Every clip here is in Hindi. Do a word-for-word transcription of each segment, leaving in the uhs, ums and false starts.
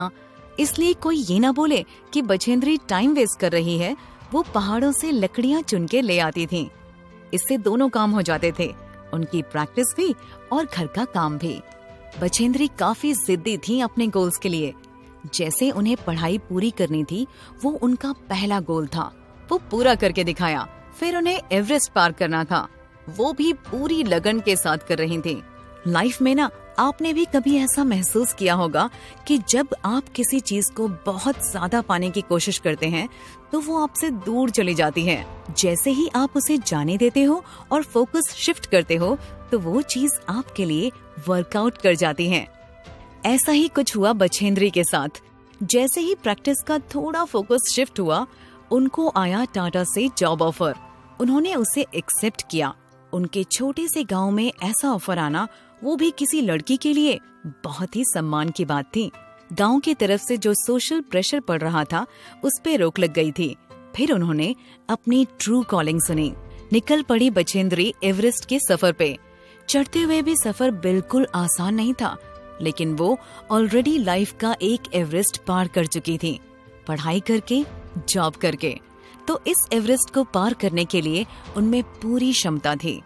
इसलिए कोई ये ना बोले कि बछेंद्री टाइम वेस्ट कर रही है। वो पहाड़ों से लकड़ियां चुन के ले आती थी। इससे दोनों काम हो जाते थे, उनकी प्रैक्टिस भी और घर का काम भी। बछेंद्री काफी जिद्दी थी अपने गोल्स के लिए। जैसे उन्हें पढ़ाई पूरी करनी थी, वो उनका पहला गोल था। वो पूरा करके दिखाया। फिर उन्हें एवरेस्ट पार करना था, वो भी पूरी लगन के साथ कर रही थी। लाइफ में ना, आपने भी कभी ऐसा महसूस किया होगा कि जब आप किसी चीज को बहुत ज्यादा पाने की कोशिश करते हैं तो वो आपसे दूर चली जाती है। जैसे ही आप उसे जाने देते हो और फोकस शिफ्ट करते हो तो वो चीज आपके लिए वर्कआउट कर जाती है। ऐसा ही कुछ हुआ बछेंद्री के साथ। जैसे ही प्रैक्टिस का थोड़ा फोकस शिफ्ट हुआ, उनको आया टाटा से जॉब ऑफर। उन्होंने उसे एक्सेप्ट किया। उनके छोटे से गांव में ऐसा ऑफर आना, वो भी किसी लड़की के लिए, बहुत ही सम्मान की बात थी। गांव की तरफ से जो सोशल प्रेशर पड़ रहा था, उस पे रोक लग गई थी। फिर उन्होंने अपनी ट्रू कॉलिंग सुनी। निकल पड़ी बछेंद्री एवरेस्ट के सफर पे। चढ़ते हुए भी सफर बिल्कुल आसान नहीं था, लेकिन वो ऑलरेडी लाइफ का एक एवरेस्ट पार कर चुकी थी, पढ़ाई करके, जॉब करके। तो इस एवरेस्ट को पार करने के लिए उनमें पूरी क्षमता थी।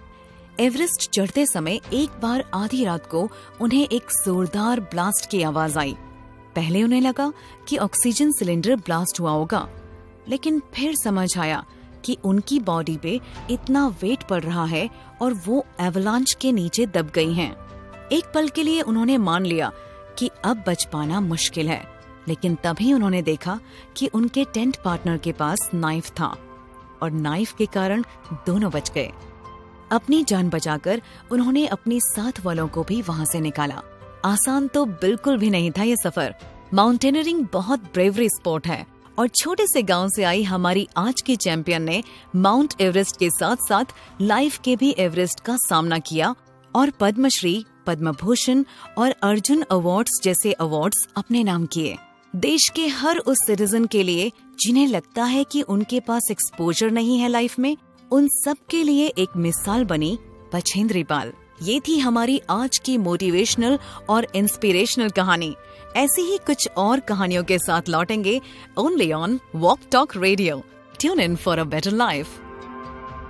एवरेस्ट चढ़ते समय एक बार आधी रात को उन्हें एक जोरदार ब्लास्ट की आवाज आई। पहले उन्हें लगा कि ऑक्सीजन सिलेंडर ब्लास्ट हुआ होगा, लेकिन फिर समझ आया कि उनकी बॉडी पे इतना वेट पड़ रहा है और वो एवलांच के नीचे दब गई हैं। एक पल के लिए उन्होंने मान लिया कि अब बच पाना मुश्किल है, लेकिन तभी उन्होंने देखा कि उनके टेंट पार्टनर के पास नाइफ था और नाइफ के कारण दोनों बच गए। अपनी जान बचाकर उन्होंने अपनी साथ वालों को भी वहां से निकाला। आसान तो बिल्कुल भी नहीं था ये सफर। माउंटेनियरिंग बहुत ब्रेवरी स्पोर्ट है और छोटे से गांव से आई हमारी आज की चैंपियन ने माउंट एवरेस्ट के साथ साथ लाइफ के भी एवरेस्ट का सामना किया और पद्मश्री, पद्म भूषण और अर्जुन अवार्ड्स जैसे अवार्ड्स अपने नाम किए। देश के हर उस सिटीजन के लिए जिन्हें लगता है कि उनके पास एक्सपोजर नहीं है लाइफ में, उन सब के लिए एक मिसाल बनी बछेंद्री पाल। ये थी हमारी आज की मोटिवेशनल और इंस्पिरेशनल कहानी। ऐसी ही कुछ और कहानियों के साथ लौटेंगे only on walk talk radio. Tune in for a better life.